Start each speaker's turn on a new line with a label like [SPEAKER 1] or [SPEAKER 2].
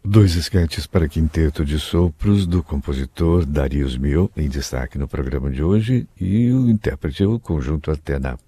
[SPEAKER 1] Dois esquetes para quinteto de sopros do compositor Darius Milhaud, em destaque no programa de hoje, e o intérprete, o conjunto Athena.